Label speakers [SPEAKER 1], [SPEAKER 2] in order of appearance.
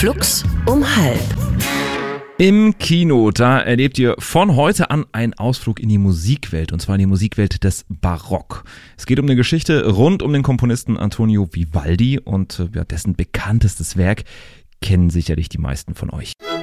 [SPEAKER 1] Flux um 12:30.
[SPEAKER 2] Im Kino, da erlebt ihr von heute an einen Ausflug in die Musikwelt, und zwar in die Musikwelt des Barock. Es geht um eine Geschichte rund um den Komponisten Antonio Vivaldi und dessen bekanntestes Werk kennen sicherlich die meisten von euch.